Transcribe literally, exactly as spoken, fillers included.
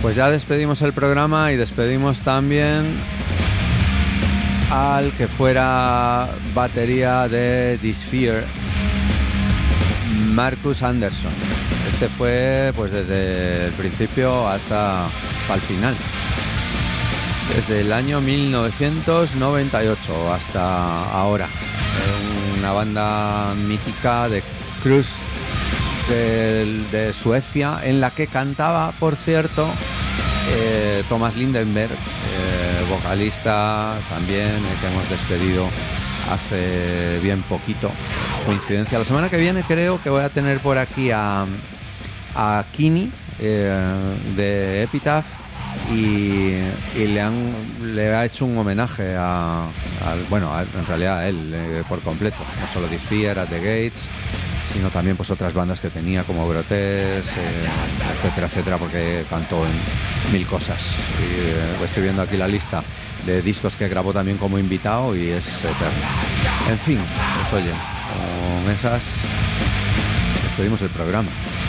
Pues ya despedimos el programa y despedimos también al que fuera batería de The Sphere, Marcus Anderson. Este fue pues desde el principio hasta, hasta el final, desde el año mil novecientos noventa y ocho hasta ahora. Una banda mítica de crust de, de Suecia, en la que cantaba, por cierto, eh, Thomas Lindenberg, eh, vocalista también, eh, que hemos despedido hace bien poquito. Coincidencia, la semana que viene creo que voy a tener por aquí a, a Kini, eh, de Epitaph, y, y le han le ha hecho un homenaje a, a bueno, a, en realidad a él, eh, por completo, no solo The Sphere, a The Gates, sino también pues otras bandas que tenía como Grotesque, eh, etcétera, etcétera, porque cantó en mil cosas. Y, eh, estoy viendo aquí la lista de discos que grabó también como invitado y es eterno. En fin, pues oye, con esas despedimos el programa.